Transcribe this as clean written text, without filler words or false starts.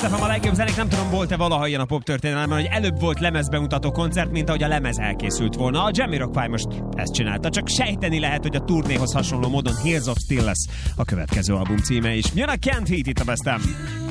FM a legjobb zenék. Nem tudom, volt-e valaha ilyen a pop történelemben, hogy előbb volt lemezbemutató koncert, mint ahogy a lemez elkészült volna. A Jamiroquai most ezt csinálta, csak sejteni lehet, hogy a turnéhoz hasonló módon Hills of Steel lesz a következő album címe is. Jön a Can't Heat itt a Best FM.